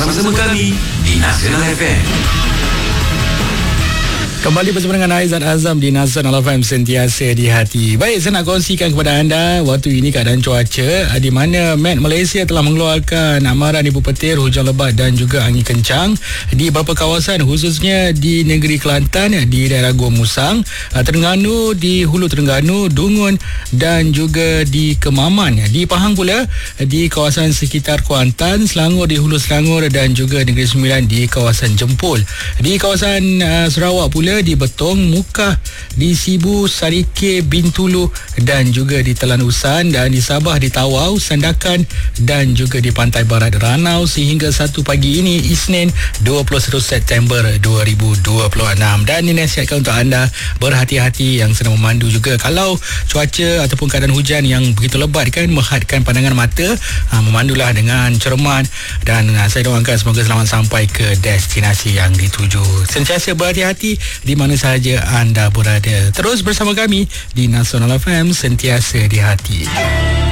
bersama-sama kami di Nasional FM. Kembali bersama dengan Aizat Azam di Nasional FM, sentiasa di hati. Baik, saya nak kongsikan kepada anda waktu ini keadaan cuaca di mana Met Malaysia telah mengeluarkan amaran ibu petir, hujan lebat dan juga angin kencang di beberapa kawasan, khususnya di negeri Kelantan, di daerah Gua Musang, Terengganu, di Hulu Terengganu, Dungun dan juga di Kemaman. Di Pahang pula di kawasan sekitar Kuantan, Selangor di Hulu Selangor dan juga Negeri Sembilan di kawasan Jempol. Di kawasan Sarawak pula di Betong, Mukah, di Sibu, Sarike, Bintulu dan juga di Telan Usan, dan di Sabah di Tawau, Sandakan dan juga di Pantai Barat Ranau sehingga 1 pagi ini Isnin 21 September 2026. Dan ini nasihatkan untuk anda berhati-hati yang sedang memandu juga. Kalau cuaca ataupun keadaan hujan yang begitu lebat kan, menghadkan pandangan mata, memandulah dengan cermat dan saya doakan semoga selamat sampai ke destinasi yang dituju. Sentiasa berhati-hati di mana sahaja anda berada. Terus bersama kami di Nasional FM, sentiasa di hati.